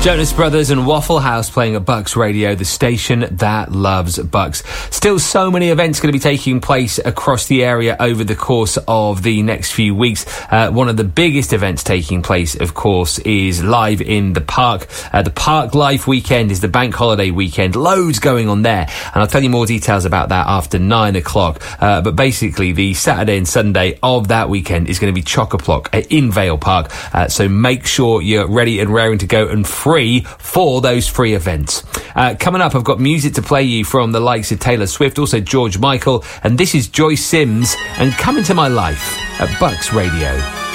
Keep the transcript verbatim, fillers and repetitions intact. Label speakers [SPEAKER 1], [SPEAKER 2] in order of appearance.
[SPEAKER 1] Jonas Brothers and Waffle House playing at Bucks Radio, the station that loves Bucks. Still so many events going to be taking place across the area over the course of the next few weeks. Uh, one of the biggest events taking place, of course, is live in the park. Uh, the Park Life weekend is the bank holiday weekend. Loads going on there. And I'll tell you more details about that after nine o'clock. Uh, but basically, the Saturday and Sunday of that weekend is going to be chock-a-block in Vale Park. Uh, so make sure you're ready and raring to go and free for those free events. Uh, coming up, I've got music to play you from the likes of Taylor Swift, also George Michael, and this is Joyce Sims and Come Into My Life at Bucks Radio.